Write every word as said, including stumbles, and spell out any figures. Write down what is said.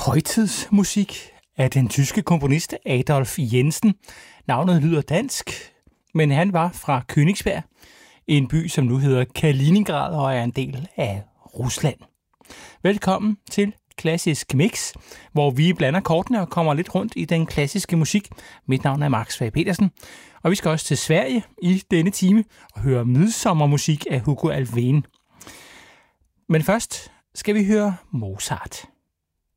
højtidsmusik af den tyske komponist Adolf Jensen. Navnet lyder dansk, men han var fra Königsberg, en by, som nu hedder Kaliningrad og er en del af Rusland. Velkommen til Klassisk Mix, hvor vi blander kortene og kommer lidt rundt i den klassiske musik. Mit navn er Max Fage Petersen, og vi skal også til Sverige i denne time og høre midsommermusik af Hugo Alfvén. Men først skal vi høre Mozart.